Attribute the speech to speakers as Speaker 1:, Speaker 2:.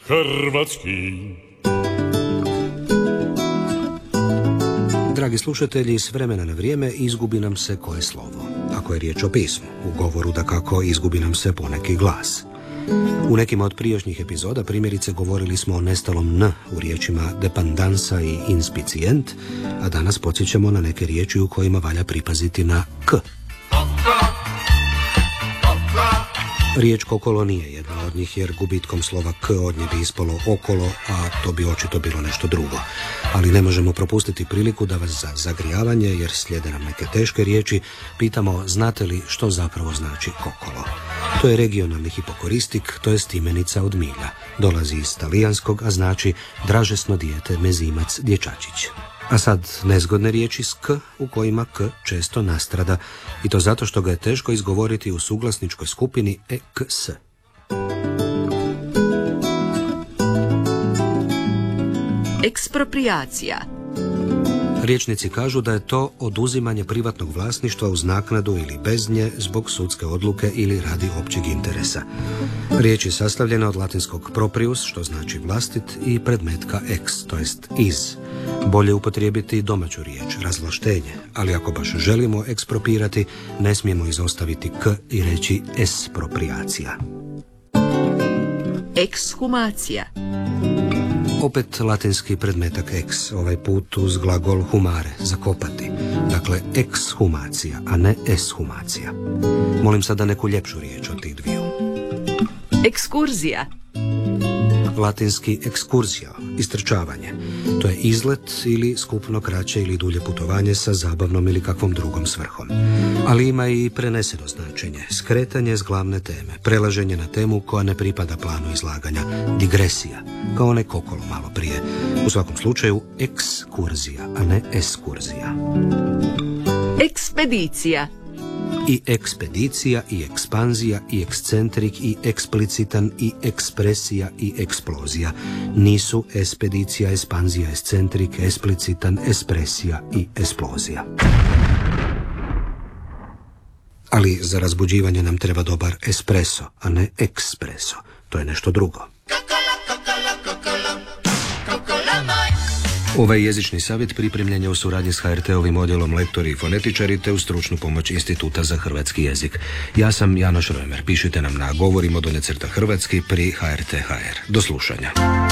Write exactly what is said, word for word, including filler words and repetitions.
Speaker 1: hrvatski.
Speaker 2: Dragi slušatelji, s vremena na vrijeme izgubi nam se koje slovo. Ako je riječ o pismu, u govoru dakako izgubi nam se poneki glas. U nekima od prijašnjih epizoda primjerice govorili smo o nestalom n u riječima dependansa i inspicient, a danas podsjećamo na neke riječi u kojima valja pripaziti na k. Riječ kokolo nije jedna od njih, jer gubitkom slova k od nje bi ispalo okolo, a to bi očito bilo nešto drugo. Ali ne možemo propustiti priliku da vas za zagrijavanje, jer slijede nam neke teške riječi, pitamo znate li što zapravo znači kokolo. To je regionalni hipokoristik, to je imenica od milja. Dolazi iz talijanskog, a znači dražesno dijete, mezimac, dječačić. A sad nezgodne riječi s k u kojima k često nastrada, i to zato što ga je teško izgovoriti u suglasničkoj skupini eks.
Speaker 3: Ekspropriacija.
Speaker 2: Riječnici kažu da je to oduzimanje privatnog vlasništva uz naknadu ili bez nje zbog sudske odluke ili radi općeg interesa. Riječ je sastavljena od latinskog proprius, što znači vlastit, i predmetka ex, to jest iz. Bolje upotrijebiti domaću riječ, razvlaštenje, ali ako baš želimo eksproprirati, ne smijemo izostaviti k i reći espropriacija.
Speaker 3: Ekshumacija.
Speaker 2: Opet latinski predmetak ex, ovaj put uz glagol humare, zakopati. Dakle, ekshumacija, a ne eshumacija. Molim sada neku ljepšu riječ od tih dviju.
Speaker 3: Ekskurzija.
Speaker 2: Latinski ekskurzija, istrčavanje. To je izlet ili skupno kraće ili dulje putovanje sa zabavnom ili kakvom drugom svrhom. Ali ima i preneseno značenje, skretanje s glavne teme, prelaženje na temu koja ne pripada planu izlaganja, digresija, kao onaj kokolo malo prije. U svakom slučaju, ekskurzija, a ne eskurzija.
Speaker 3: Ekspedicija.
Speaker 2: I ekspedicija, i ekspanzija, i ekscentrik, i eksplicitan, i ekspresija, i eksplozija. Nisu espedicija, ekspanzija, ekscentrik, eksplicitan, ekspresija i eksplozija. Ali za razbuđivanje nam treba dobar espresso, a ne ekspreso. To je nešto drugo. Ovaj jezični savjet pripremljen je u suradnji s ha er te-ovim odjelom lektori i fonetičari te u stručnu pomoć Instituta za hrvatski jezik. Ja sam Janoš Römer. Pišite nam na govorimo donje crta hrvatski pri ha er te tačka ha er. Do slušanja.